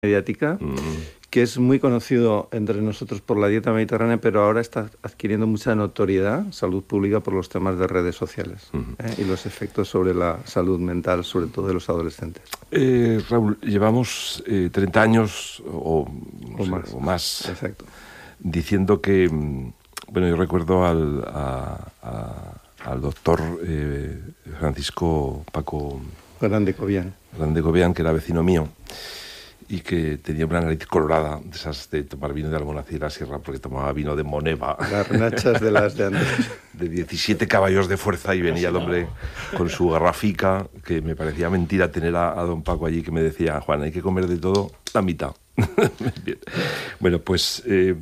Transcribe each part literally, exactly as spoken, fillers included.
mediática, mm. que es muy conocido entre nosotros por la dieta mediterránea, pero ahora está adquiriendo mucha notoriedad, salud pública, por los temas de redes sociales mm. ¿eh? y los efectos sobre la salud mental, sobre todo de los adolescentes. Eh, Raúl, llevamos eh, treinta años o, o, sé, más. o más Exacto. diciendo que, bueno, yo recuerdo al, a, a, al doctor eh, Francisco Paco Grande Cobian. Grande Cobian, que era vecino mío, y que tenía una nariz colorada, de esas de tomar vino de Almonacid y la Sierra, porque tomaba vino de Moneva. Garnachas de las de antes. De diecisiete caballos de fuerza, y venía el hombre con su garrafica, que me parecía mentira tener a, a don Paco allí, que me decía: Juan, hay que comer de todo la mitad. Bien. Bueno, pues eh,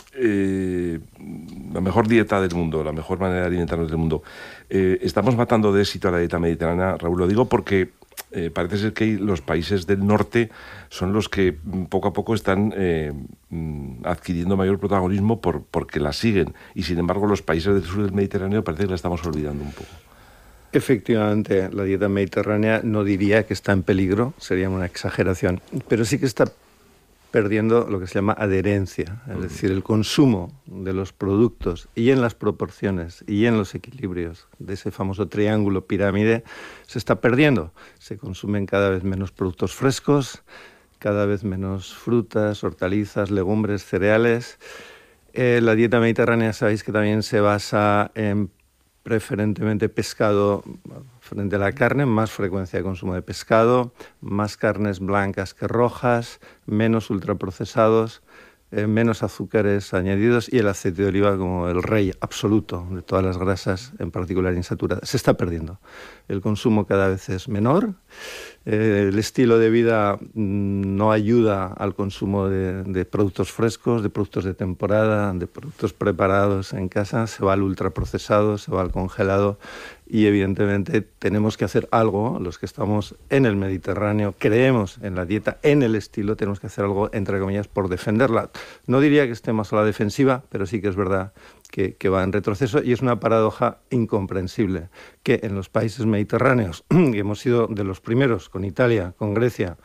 eh, la mejor dieta del mundo, la mejor manera de alimentarnos del mundo. Eh, estamos matando de éxito a la dieta mediterránea, Raúl, lo digo porque Eh, parece ser que los países del norte son los que poco a poco están eh, adquiriendo mayor protagonismo por, porque la siguen, y sin embargo los países del sur del Mediterráneo parece que la estamos olvidando un poco. Efectivamente, la dieta mediterránea no diría que está en peligro, sería una exageración, pero sí que está perdiendo lo que se llama adherencia, es uh-huh. decir, el consumo de los productos y en las proporciones y en los equilibrios de ese famoso triángulo pirámide se está perdiendo. Se consumen cada vez menos productos frescos, cada vez menos frutas, hortalizas, legumbres, cereales. Eh, la dieta mediterránea, sabéis que también se basa en preferentemente pescado frente a la carne, más frecuencia de consumo de pescado, más carnes blancas que rojas, menos ultraprocesados, eh, menos azúcares añadidos, y el aceite de oliva como el rey absoluto de todas las grasas, en particular insaturadas. Se está perdiendo. El consumo cada vez es menor. Eh, el estilo de vida mm, no ayuda al consumo de, de productos frescos, de productos de temporada, de productos preparados en casa. Se va al ultraprocesado, se va al congelado, y evidentemente tenemos que hacer algo. Los que estamos en el Mediterráneo, creemos en la dieta, en el estilo, tenemos que hacer algo, entre comillas, por defenderla. No diría que estemos a la defensiva, pero sí que es verdad que, que va en retroceso, y es una paradoja incomprensible que en los países mediterráneos, que hemos sido de los primeros, con Italia, con Grecia,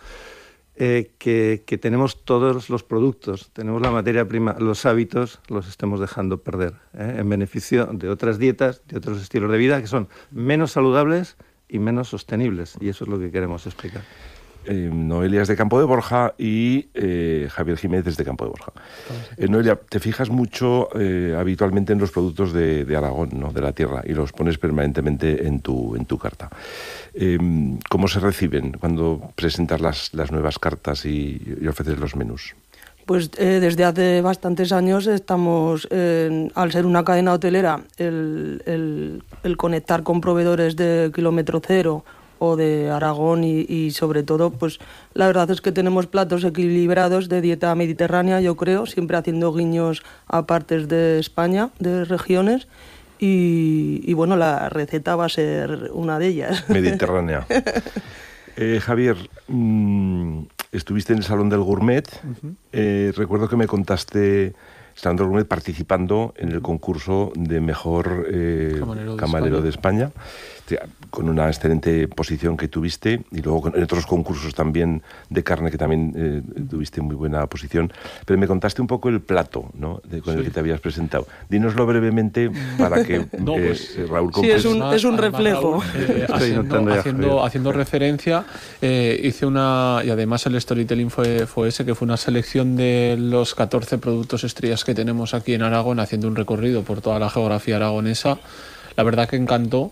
eh, que, que tenemos todos los productos, tenemos la materia prima, los hábitos los estemos dejando perder, ¿eh? en beneficio de otras dietas, de otros estilos de vida que son menos saludables y menos sostenibles, y eso es lo que queremos explicar. Eh, Noelia es de Campo de Borja y eh, Javier Jiménez es de Campo de Borja. Eh, Noelia, te fijas mucho eh, habitualmente en los productos de, de Aragón, ¿no?, de la tierra, y los pones permanentemente en tu, en tu carta. Eh, ¿Cómo se reciben cuando presentas las, las nuevas cartas y, y ofreces los menús? Pues eh, desde hace bastantes años estamos, eh, al ser una cadena hotelera, el, el, el conectar con proveedores de kilómetro cero o de Aragón, y, y sobre todo, pues la verdad es que tenemos platos equilibrados de dieta mediterránea, yo creo, siempre haciendo guiños a partes de España, de regiones, y, y bueno, la receta va a ser una de ellas. Mediterránea. eh, Javier, mmm, estuviste en el Salón del Gourmet, uh-huh. eh, recuerdo que me contaste, Salón del Gourmet, participando en el concurso de mejor eh, camarero, de, camarero España. de España, con una excelente posición que tuviste, y luego en otros concursos también de carne que también eh, tuviste muy buena posición. Pero me contaste un poco el plato, ¿no?, de, con sí. el que te habías presentado. Dínoslo brevemente para que no, eh, pues, Raúl Sí, es un, es un reflejo. Raúl, eh, haciendo, haciendo, haciendo referencia, eh, hice una, y además el storytelling fue, fue ese, que fue una selección de los catorce productos estrellas que tenemos aquí en Aragón, haciendo un recorrido por toda la geografía aragonesa. La verdad que encantó.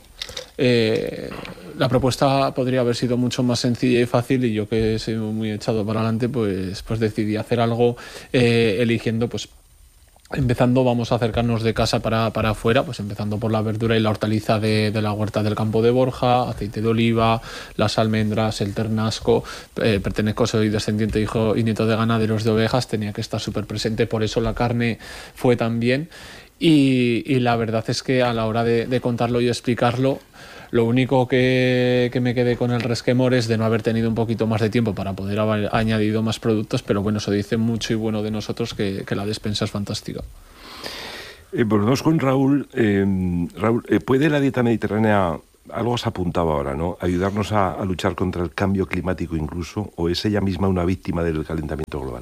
Eh, la propuesta podría haber sido mucho más sencilla y fácil, y yo, que soy muy echado para adelante, pues, pues decidí hacer algo eh, eligiendo, pues empezando, vamos a acercarnos de casa para, para afuera, pues empezando por la verdura y la hortaliza de, de la huerta del Campo de Borja, aceite de oliva, las almendras, el ternasco. Eh, pertenezco, soy descendiente, hijo y nieto de ganaderos de ovejas, tenía que estar súper presente, por eso la carne fue tan bien. Y, y la verdad es que a la hora de, de contarlo y explicarlo, lo único que, que me quedé con el resquemor es de no haber tenido un poquito más de tiempo para poder haber añadido más productos, pero bueno, eso dice mucho y bueno de nosotros, que, que la despensa es fantástica. Eh, volvemos con Raúl. Eh, Raúl, eh, ¿puede la dieta mediterránea algo has apuntado ahora, ¿no? Ayudarnos a, a luchar contra el cambio climático incluso, ¿o es ella misma una víctima del calentamiento global?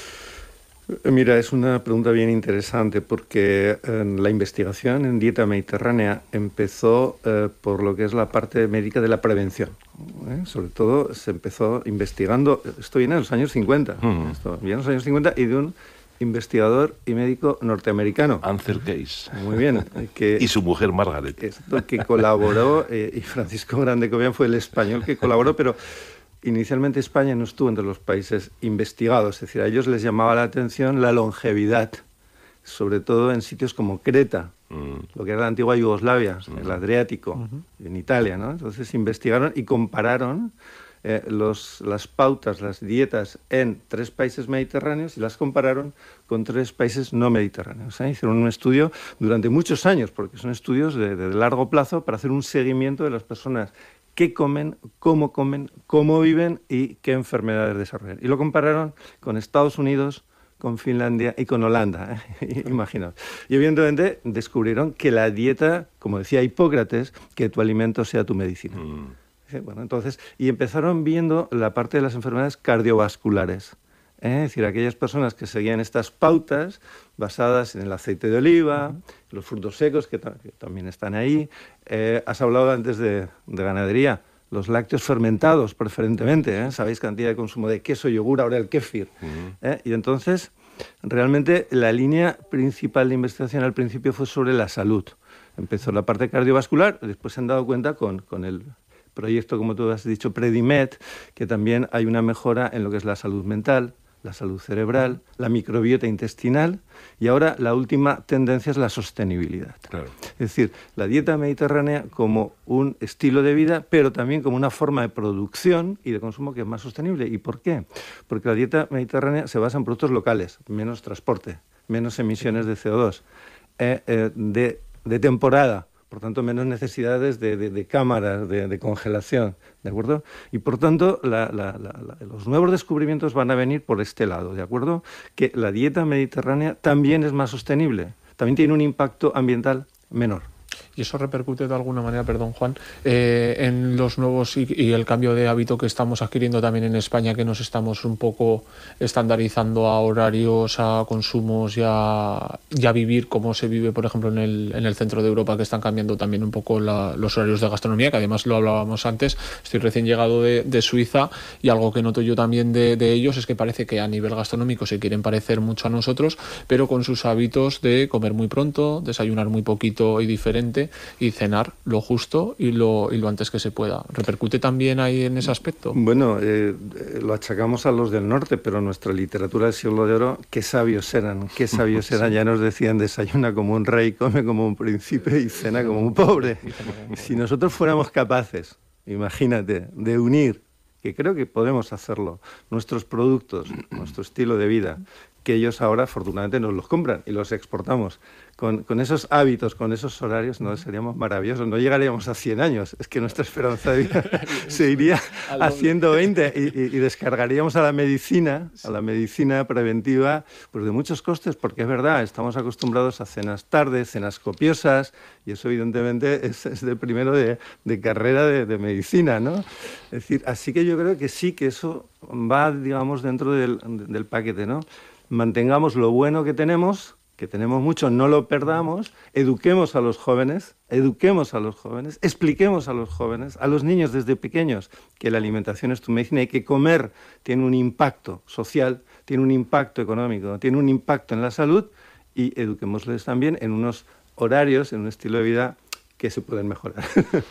Mira, es una pregunta bien interesante porque eh, la investigación en dieta mediterránea empezó eh, por lo que es la parte médica de la prevención. ¿eh? Sobre todo se empezó investigando, esto viene en los años cincuenta, uh-huh. esto viene en los años cincuenta y de un investigador y médico norteamericano. Ansel Keys. Muy bien. Que, y su mujer Margaret. Esto, que colaboró, eh, y Francisco Grande Cobian fue el español que colaboró, pero inicialmente España no estuvo entre los países investigados, es decir, a ellos les llamaba la atención la longevidad, sobre todo en sitios como Creta, mm. lo que era la antigua Yugoslavia, mm. el Adriático, uh-huh. en Italia, ¿no? Entonces investigaron y compararon eh, los, las pautas, las dietas en tres países mediterráneos y las compararon con tres países no mediterráneos. ¿eh? Hicieron un estudio durante muchos años, porque son estudios de, de largo plazo, para hacer un seguimiento de las personas qué comen, cómo comen, cómo viven y qué enfermedades desarrollan. Y lo compararon con Estados Unidos, con Finlandia y con Holanda, ¿eh? Imaginaos. Y evidentemente descubrieron que la dieta, como decía Hipócrates, que tu alimento sea tu medicina. Mm. ¿Sí? Bueno, entonces, y empezaron viendo la parte de las enfermedades cardiovasculares. ¿eh? Es decir, aquellas personas que seguían estas pautas basadas en el aceite de oliva, uh-huh. los frutos secos que, ta- que también están ahí. Eh, has hablado antes de, de ganadería, los lácteos fermentados preferentemente, ¿eh? Sabéis cantidad de consumo de queso, yogur, ahora el kéfir. Uh-huh. ¿eh? Y entonces, realmente la línea principal de investigación al principio fue sobre la salud. Empezó la parte cardiovascular, después se han dado cuenta con, con el proyecto, como tú has dicho, Predimed, que también hay una mejora en lo que es la salud mental, la salud cerebral, la microbiota intestinal y ahora la última tendencia es la sostenibilidad. Claro. Es decir, la dieta mediterránea como un estilo de vida, pero también como una forma de producción y de consumo que es más sostenible. ¿Y por qué? Porque la dieta mediterránea se basa en productos locales, menos transporte, menos emisiones de C O dos, eh, eh, de, de temporada. Por tanto, menos necesidades de, de, de cámaras, de, de congelación, ¿de acuerdo? Y por tanto, la, la, la, la, los nuevos descubrimientos van a venir por este lado, ¿de acuerdo? Que la dieta mediterránea también es más sostenible, también tiene un impacto ambiental menor. Y eso repercute de alguna manera, perdón Juan, eh, en los nuevos y, y el cambio de hábito que estamos adquiriendo también en España, que nos estamos un poco estandarizando a horarios, a consumos y a, y a vivir como se vive, por ejemplo, en el, en el centro de Europa, que están cambiando también un poco la, los horarios de gastronomía, que además lo hablábamos antes. Estoy recién llegado de, de Suiza y algo que noto yo también de, de ellos es que parece que a nivel gastronómico se quieren parecer mucho a nosotros, pero con sus hábitos de comer muy pronto, desayunar muy poquito y diferente, y cenar lo justo y lo, y lo antes que se pueda. ¿Repercute también ahí en ese aspecto? Bueno, eh, lo achacamos a los del norte, pero nuestra literatura del siglo de oro, qué sabios eran, qué sabios eran. Ya nos decían, desayuna como un rey, come como un príncipe y cena como un pobre. Si nosotros fuéramos capaces, imagínate, de unir, que creo que podemos hacerlo, nuestros productos, nuestro estilo de vida, que ellos ahora afortunadamente nos los compran y los exportamos. Con, con esos hábitos, con esos horarios, no seríamos maravillosos, no llegaríamos a cien años, es que nuestra esperanza de vida se iría a ciento veinte y, y, y descargaríamos a la medicina, a la medicina preventiva, pues de muchos costes, porque es verdad, estamos acostumbrados a cenas tardes, cenas copiosas, y eso evidentemente es, es de primero de, de carrera de, de medicina, ¿no? Es decir, así que yo creo que sí, que eso va, digamos, dentro del, del paquete, ¿no? Mantengamos lo bueno que tenemos, que tenemos mucho, no lo perdamos, eduquemos a los jóvenes, eduquemos a los jóvenes, expliquemos a los jóvenes, a los niños desde pequeños, que la alimentación es tu medicina y que comer tiene un impacto social, tiene un impacto económico, tiene un impacto en la salud, y eduquémosles también en unos horarios, en un estilo de vida que se pueden mejorar.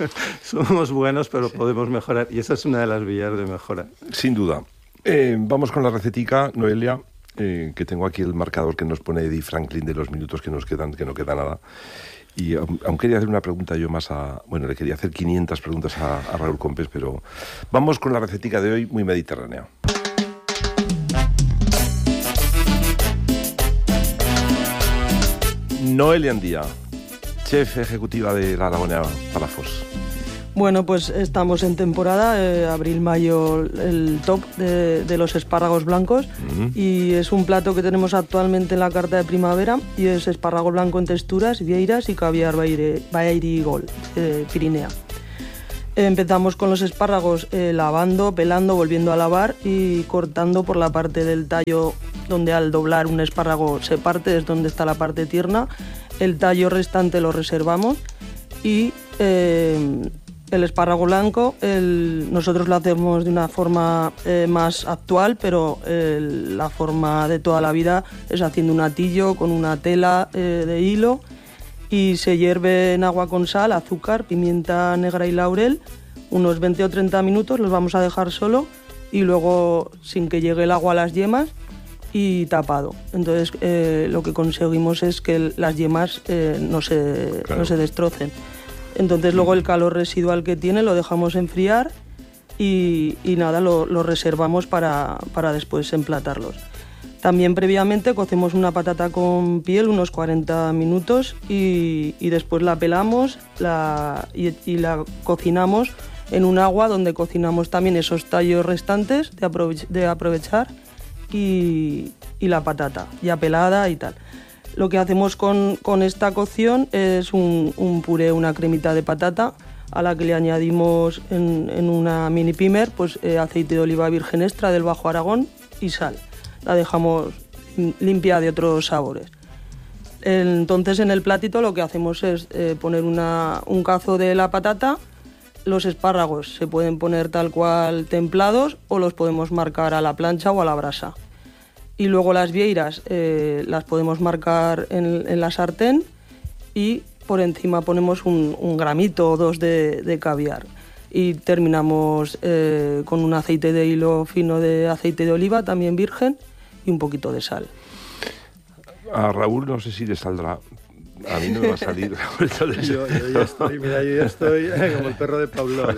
Somos buenos, pero sí. podemos mejorar, y esa es una de las vías de mejora. Sin duda. Eh, vamos con la recetica, Noelia. Eh, que tengo aquí el marcador que nos pone Eddie Franklin de los minutos que nos quedan, que no queda nada. Y aún, aún quería hacer una pregunta yo más a... Bueno, le quería hacer quinientas preguntas a, a Raúl Compes, pero vamos con la recetica de hoy, muy mediterránea. Noelia Andía, chef ejecutiva de la Aragonesa Palafox. Bueno, pues estamos en temporada, eh, abril-mayo, el top de, de los espárragos blancos, uh-huh. y es un plato que tenemos actualmente en la carta de primavera, y es espárrago blanco en texturas, vieiras y caviar bairigol, eh, Pirinea. Empezamos con los espárragos eh, lavando, pelando, volviendo a lavar y cortando por la parte del tallo donde al doblar un espárrago se parte, es donde está la parte tierna. El tallo restante lo reservamos y eh, el espárrago blanco el, nosotros lo hacemos de una forma eh, más actual, pero eh, la forma de toda la vida es haciendo un atillo con una tela eh, de hilo y se hierve en agua con sal, azúcar, pimienta negra y laurel, unos veinte o treinta minutos los vamos a dejar solo y luego sin que llegue el agua a las yemas y tapado. Entonces eh, lo que conseguimos es que las yemas eh, no, se, claro. no se destrocen. Entonces luego el calor residual que tiene lo dejamos enfriar y, y nada, lo, lo reservamos para, para después emplatarlos. También previamente cocemos una patata con piel unos cuarenta minutos y, y después la pelamos la, y, y la cocinamos en un agua donde cocinamos también esos tallos restantes de, aprove- de aprovechar y, y la patata ya pelada y tal. Lo que hacemos con, con esta cocción es un, un puré, una cremita de patata a la que le añadimos en, en una mini pimer pues, eh, aceite de oliva virgen extra del Bajo Aragón y sal. La dejamos limpia de otros sabores. Entonces en el platito lo que hacemos es eh, poner una, un cazo de la patata, los espárragos se pueden poner tal cual templados o los podemos marcar a la plancha o a la brasa. Y luego las vieiras eh, las podemos marcar en, en la sartén y por encima ponemos un, un gramito o dos de, de caviar. Y terminamos eh, con un aceite de hilo fino de aceite de oliva, también virgen, y un poquito de sal. A Raúl no sé si le saldrá. A mí no me va a salir. yo, yo ya estoy, mira, yo ya estoy como el perro de Pavlov.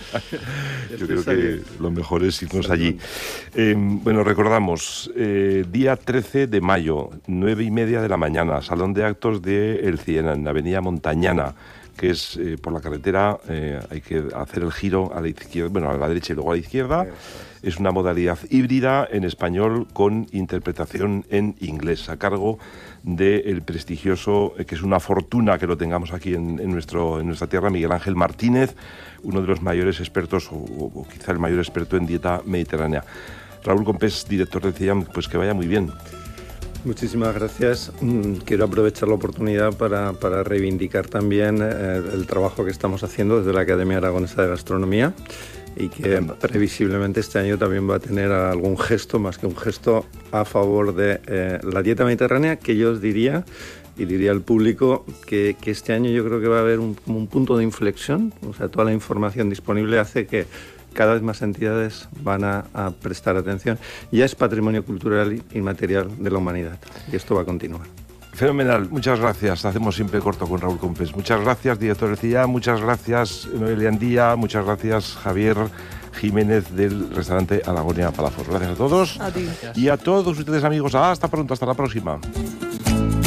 Yo creo saliendo. Que lo mejor es irnos allí. Eh, bueno, recordamos, eh, día trece de mayo, nueve y media de la mañana, Salón de Actos de El Ciena, en Avenida Montañana, que es eh, por la carretera, eh, hay que hacer el giro a la izquierda, bueno, a la derecha y luego a la izquierda. Es una modalidad híbrida en español con interpretación en inglés, a cargo del prestigioso, eh, que es una fortuna que lo tengamos aquí en, en, nuestro, en nuestra tierra, Miguel Ángel Martínez, uno de los mayores expertos, o, o quizá el mayor experto en dieta mediterránea. Raúl Compés, director de CIAM, pues que vaya muy bien. Muchísimas gracias. Quiero aprovechar la oportunidad para, para reivindicar también eh, el trabajo que estamos haciendo desde la Academia Aragonesa de Gastronomía y que previsiblemente este año también va a tener algún gesto, más que un gesto, a favor de eh, la dieta mediterránea, que yo os diría, y diría al público, que, que este año yo creo que va a haber un, como un punto de inflexión. O sea, toda la información disponible hace que cada vez más entidades van a, a prestar atención. Ya es patrimonio cultural inmaterial de la humanidad y esto va a continuar. Fenomenal, muchas gracias. Hacemos siempre corto con Raúl Compés. Muchas gracias, director de CIAM, muchas gracias, Noelia Andía, muchas gracias, Javier Jiménez del restaurante Alagonia Palafos. Gracias a todos. A ti. Y a todos ustedes, amigos. Hasta pronto, hasta la próxima.